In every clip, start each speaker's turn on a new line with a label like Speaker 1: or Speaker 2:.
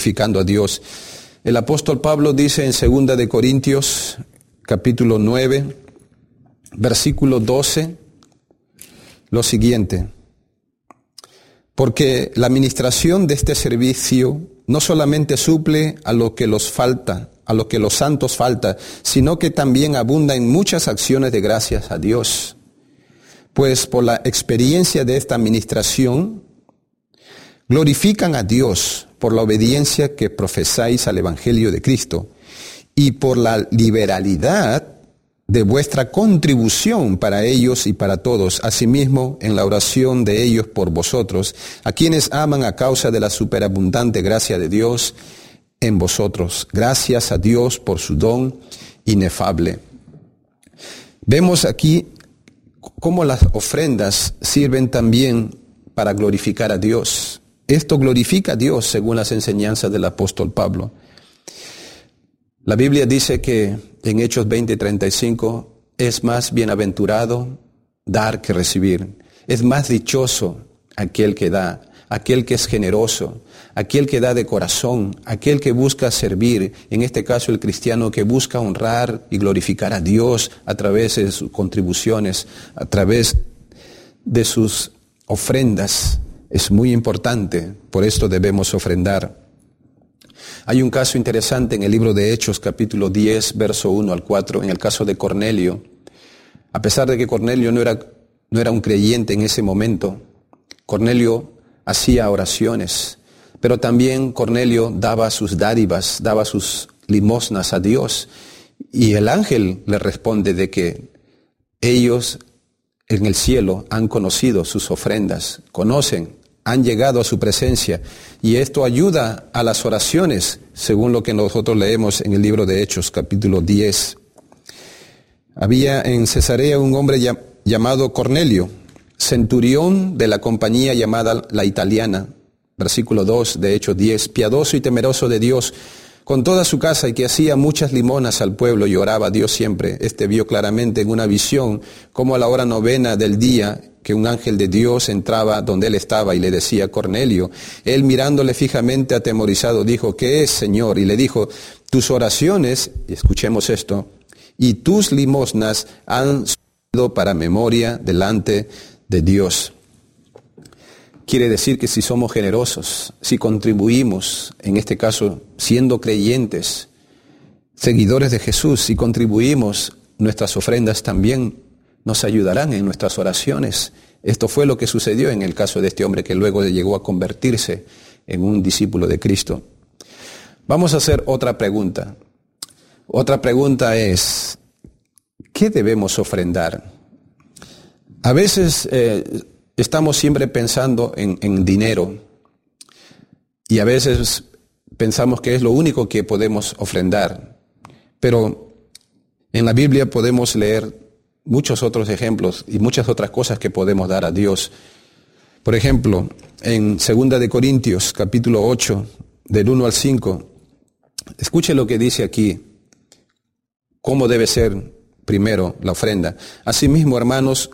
Speaker 1: glorificando a Dios. El apóstol Pablo dice en 2 de Corintios, capítulo 9, versículo 12, lo siguiente: porque la administración de este servicio no solamente suple a lo que los santos falta, sino que también abunda en muchas acciones de gracias a Dios. Pues por la experiencia de esta administración, glorifican a Dios por la obediencia que profesáis al Evangelio de Cristo y por la liberalidad de vuestra contribución para ellos y para todos, asimismo en la oración de ellos por vosotros, a quienes aman a causa de la superabundante gracia de Dios en vosotros. Gracias a Dios por su don inefable. Vemos aquí cómo las ofrendas sirven también para glorificar a Dios. Esto glorifica a Dios según las enseñanzas del apóstol Pablo. La Biblia dice que en Hechos 20:35 es más bienaventurado dar que recibir. Es más dichoso aquel que da, aquel que es generoso, aquel que da de corazón, aquel que busca servir, en este caso el cristiano que busca honrar y glorificar a Dios a través de sus contribuciones, a través de sus ofrendas. Es muy importante, por esto debemos ofrendar. Hay un caso interesante en el libro de Hechos, capítulo 10, verso 1 al 4, en el caso de Cornelio. A pesar de que Cornelio no era un creyente en ese momento, Cornelio hacía oraciones, pero también Cornelio daba sus dádivas, daba sus limosnas a Dios. Y el ángel le responde de que ellos en el cielo han conocido sus ofrendas, han llegado a su presencia, y esto ayuda a las oraciones, según lo que nosotros leemos en el libro de Hechos, capítulo 10. Había en Cesarea un hombre llamado Cornelio, centurión de la compañía llamada La Italiana, versículo 2 de Hechos 10, piadoso y temeroso de Dios, con toda su casa, y que hacía muchas limonas al pueblo y oraba a Dios siempre. Este vio claramente en una visión cómo a la hora 9 del día que un ángel de Dios entraba donde él estaba y le decía: Cornelio. Él, mirándole fijamente atemorizado, dijo: ¿qué es, Señor? Y le dijo: tus oraciones, y escuchemos esto, y tus limosnas han sido para memoria delante de Dios. Quiere decir que si somos generosos, si contribuimos, en este caso siendo creyentes, seguidores de Jesús, si contribuimos, nuestras ofrendas también nos ayudarán en nuestras oraciones. Esto fue lo que sucedió en el caso de este hombre que luego llegó a convertirse en un discípulo de Cristo. Vamos a hacer otra pregunta. Otra pregunta es: ¿qué debemos ofrendar? A veces estamos siempre pensando en dinero, y a veces pensamos que es lo único que podemos ofrendar. Pero en la Biblia podemos leer muchos otros ejemplos y muchas otras cosas que podemos dar a Dios. Por ejemplo, en 2 de Corintios, capítulo 8, del 1 al 5, escuche lo que dice aquí, cómo debe ser primero la ofrenda. Asimismo, hermanos,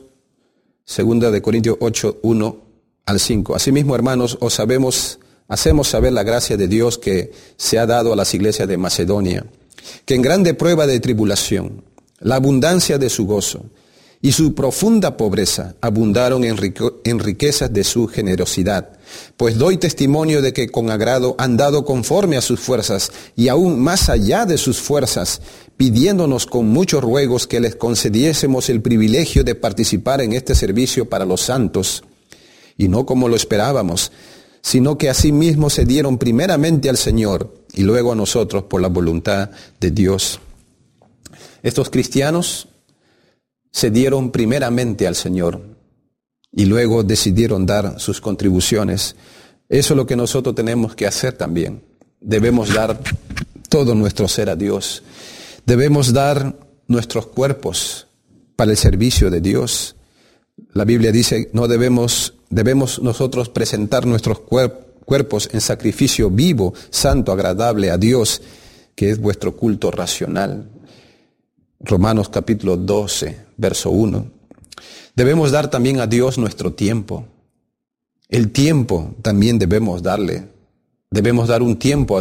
Speaker 1: 2 de Corintios 8, 1 al 5. Asimismo, hermanos, hacemos saber la gracia de Dios que se ha dado a las iglesias de Macedonia, que en grande prueba de tribulación, la abundancia de su gozo y su profunda pobreza abundaron en riquezas de su generosidad. Pues doy testimonio de que con agrado han dado conforme a sus fuerzas y aún más allá de sus fuerzas, pidiéndonos con muchos ruegos que les concediésemos el privilegio de participar en este servicio para los santos, y no como lo esperábamos, sino que asimismo se dieron primeramente al Señor y luego a nosotros por la voluntad de Dios. Estos cristianos se dieron primeramente al Señor y luego decidieron dar sus contribuciones. Eso es lo que nosotros tenemos que hacer también. Debemos dar todo nuestro ser a Dios. Debemos dar nuestros cuerpos para el servicio de Dios. La Biblia dice, debemos nosotros presentar nuestros cuerpos en sacrificio vivo, santo, agradable a Dios, que es vuestro culto racional. Romanos capítulo 12, verso 1. Debemos dar también a Dios nuestro tiempo. El tiempo también debemos darle. Debemos dar un tiempo a